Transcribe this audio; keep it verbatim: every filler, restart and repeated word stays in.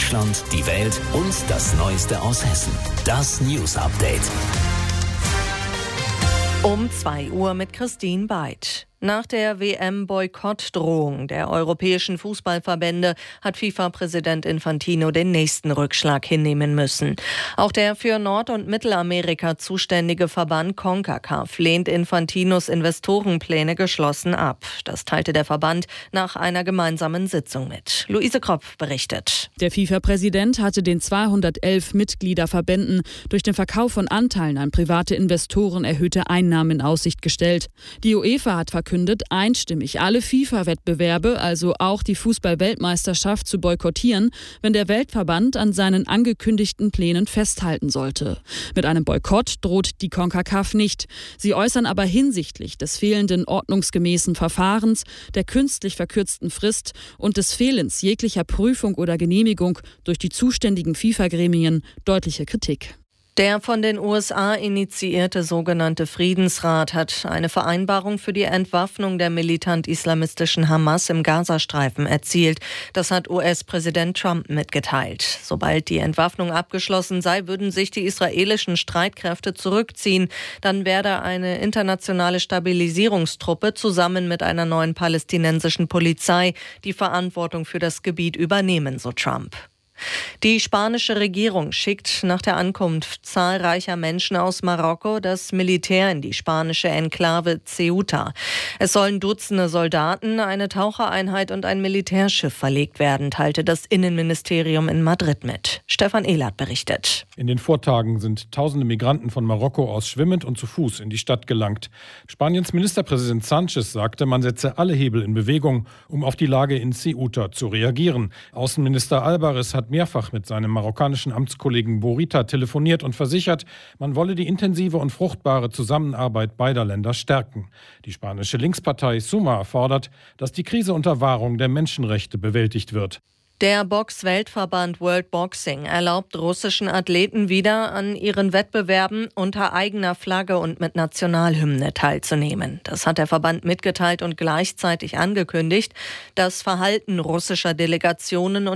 Deutschland, die Welt und das Neueste aus Hessen. Das News Update. Um zwei Uhr mit Christine Beid. Nach der W M-Boykottdrohung der europäischen Fußballverbände hat FIFA-Präsident Infantino den nächsten Rückschlag hinnehmen müssen. Auch der für Nord- und Mittelamerika zuständige Verband CONCACAF lehnt Infantinos Investorenpläne geschlossen ab. Das teilte der Verband nach einer gemeinsamen Sitzung mit. Luise Kropf berichtet. Der FIFA-Präsident hatte den zweihundertelf Mitgliederverbänden durch den Verkauf von Anteilen an private Investoren erhöhte Einnahmen in Aussicht gestellt. Die UEFA hat verkündet, einstimmig alle FIFA-Wettbewerbe, also auch die Fußball-Weltmeisterschaft, zu boykottieren, wenn der Weltverband an seinen angekündigten Plänen festhalten sollte. Mit einem Boykott droht die CONCACAF nicht. Sie äußern aber hinsichtlich des fehlenden ordnungsgemäßen Verfahrens, der künstlich verkürzten Frist und des Fehlens jeglicher Prüfung oder Genehmigung durch die zuständigen FIFA-Gremien deutliche Kritik. Der von den U S A initiierte sogenannte Friedensrat hat eine Vereinbarung für die Entwaffnung der militant-islamistischen Hamas im Gazastreifen erzielt. Das hat U S-Präsident Trump mitgeteilt. Sobald die Entwaffnung abgeschlossen sei, würden sich die israelischen Streitkräfte zurückziehen. Dann werde eine internationale Stabilisierungstruppe zusammen mit einer neuen palästinensischen Polizei die Verantwortung für das Gebiet übernehmen, so Trump. Die spanische Regierung schickt nach der Ankunft zahlreicher Menschen aus Marokko das Militär in die spanische Enklave Ceuta. Es sollen Dutzende Soldaten, eine Tauchereinheit und ein Militärschiff verlegt werden, teilte das Innenministerium in Madrid mit. Stefan Ehlert berichtet. In den Vortagen sind tausende Migranten von Marokko aus schwimmend und zu Fuß in die Stadt gelangt. Spaniens Ministerpräsident Sánchez sagte, man setze alle Hebel in Bewegung, um auf die Lage in Ceuta zu reagieren. Außenminister Álvarez hat mehrfach mit seinem marokkanischen Amtskollegen Bourita telefoniert und versichert, man wolle die intensive und fruchtbare Zusammenarbeit beider Länder stärken. Die spanische Linkspartei Suma fordert, dass die Krise unter Wahrung der Menschenrechte bewältigt wird. Der Box-Weltverband World Boxing erlaubt russischen Athleten wieder an ihren Wettbewerben unter eigener Flagge und mit Nationalhymne teilzunehmen. Das hat der Verband mitgeteilt und gleichzeitig angekündigt, das Verhalten russischer Delegationen und